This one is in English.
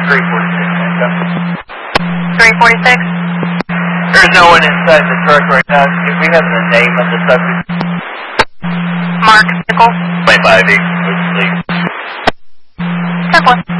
346. There's no one inside the truck right now. Do we have the name of the subject? Mark Nichols. 25 please. 10-4.